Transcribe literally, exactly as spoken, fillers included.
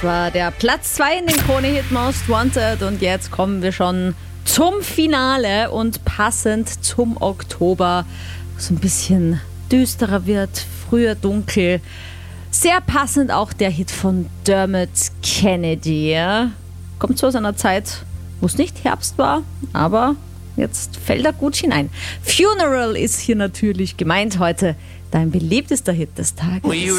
War der Platz zwei in den Krone-Hit Most Wanted und jetzt kommen wir schon zum Finale und passend zum Oktober, so ein bisschen düsterer wird, früher dunkel. Sehr passend auch der Hit von Dermot Kennedy. Kommt so aus einer Zeit, wo es nicht Herbst war, aber jetzt fällt er gut hinein. Funeral ist hier natürlich gemeint heute, dein beliebtester Hit des Tages.